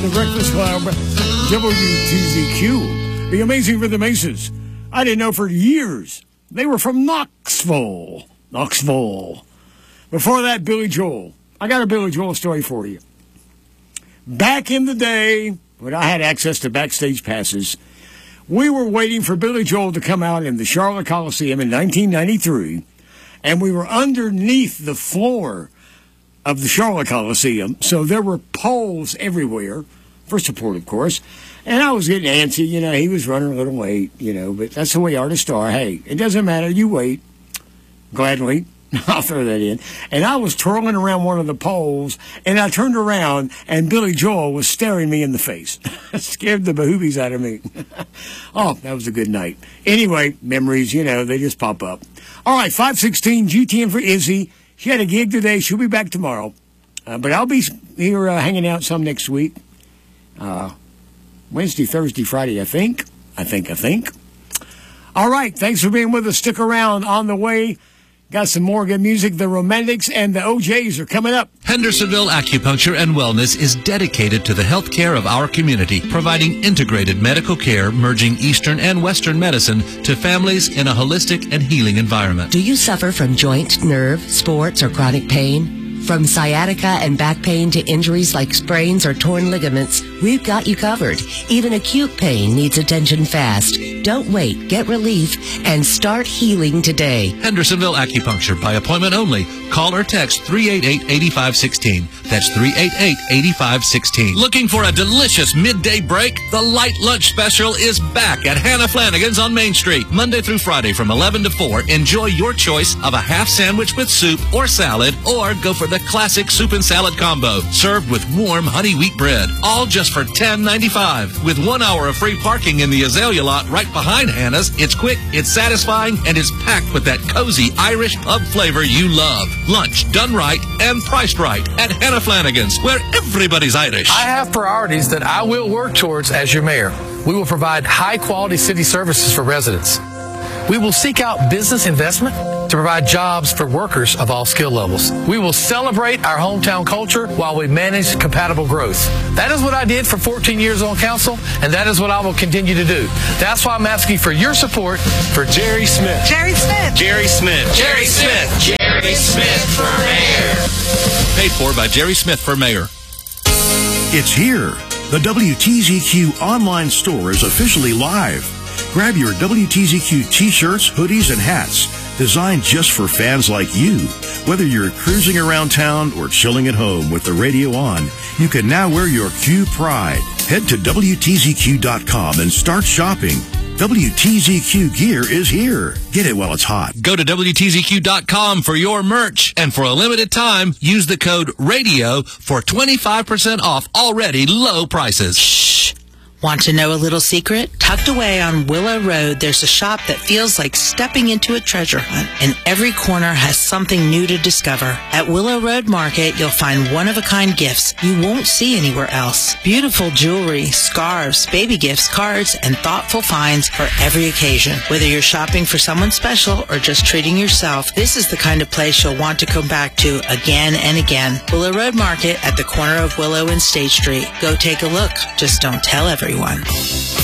The Breakfast Club, WTZQ, the Amazing Rhythm Aces. I didn't know for years. They were from Knoxville. Before that, Billy Joel. I got a Billy Joel story for you. Back in the day, when I had access to backstage passes, we were waiting for Billy Joel to come out in the Charlotte Coliseum in 1993, and we were underneath the floor of the Charlotte Coliseum, so there were poles everywhere, for support, of course, and I was getting antsy, he was running a little late, but that's the way artists are. Hey, it doesn't matter, you wait, gladly, I'll throw that in, and I was twirling around one of the poles, and I turned around, and Billy Joel was staring me in the face. Scared the behoobies out of me. Oh, that was a good night. Anyway, memories, they just pop up. All right, 5:16, GTN for Izzy. She had a gig today. She'll be back tomorrow. But I'll be here hanging out some next week. Wednesday, Thursday, Friday, I think. All right. Thanks for being with us. Stick around. On the way, got some more good music. The Romantics and the OJs are coming up. Hendersonville Acupuncture and Wellness is dedicated to the health care of our community, providing integrated medical care, merging Eastern and Western medicine to families in a holistic and healing environment. Do you suffer from joint, nerve, sports, or chronic pain? From sciatica and back pain to injuries like sprains or torn ligaments, we've got you covered. Even acute pain needs attention fast. Don't wait. Get relief and start healing today. Hendersonville Acupuncture by appointment only. Call or text 388-8516. That's 388-8516. Looking for a delicious midday break? The Light Lunch Special is back at Hannah Flanagan's on Main Street. Monday through Friday from 11 to 4. Enjoy your choice of a half sandwich with soup or salad, or go for the classic soup and salad combo, served with warm honey wheat bread. All just for $10.95. With 1 hour of free parking in the Azalea lot right behind Hannah's, it's quick, it's satisfying, and it's packed with that cozy Irish pub flavor you love. Lunch done right and priced right at Hannah Flanagan's, where everybody's Irish. I have priorities that I will work towards as your mayor. We will provide high-quality city services for residents. We will seek out business investment to provide jobs for workers of all skill levels. We will celebrate our hometown culture while we manage compatible growth. That is what I did for 14 years on council, and that is what I will continue to do. That's why I'm asking for your support for Jerry Smith. Jerry Smith. Jerry Smith. Jerry Smith. Jerry Smith for mayor. Paid for by Jerry Smith for mayor. It's here. The WTZQ online store is officially live. Grab your WTZQ t-shirts, hoodies, and hats designed just for fans like you. Whether you're cruising around town or chilling at home with the radio on, you can now wear your Q pride. Head to WTZQ.com and start shopping. WTZQ gear is here. Get it while it's hot. Go to WTZQ.com for your merch, and for a limited time, use the code RADIO for 25% off already low prices. Shh. Want to know a little secret? Tucked away on Willow Road, there's a shop that feels like stepping into a treasure hunt, and every corner has something new to discover. At Willow Road Market, you'll find one-of-a-kind gifts you won't see anywhere else. Beautiful jewelry, scarves, baby gifts, cards, and thoughtful finds for every occasion. Whether you're shopping for someone special or just treating yourself, this is the kind of place you'll want to come back to again and again. Willow Road Market at the corner of Willow and State Street. Go take a look. Just don't tell everyone.